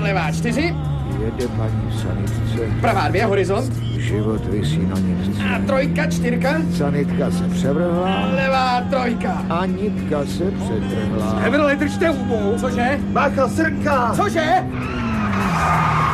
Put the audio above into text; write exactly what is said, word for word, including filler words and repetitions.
levá čtyři. Jede paní v sanitce. Pravá dvě, horizont. Život visí na nitce. A trojka, čtyřka. Sanitka se převrhla. Levá trojka. A nitka se přetrhla. Evrle, držte hubu. Cože? Bacha, srnka! Cože?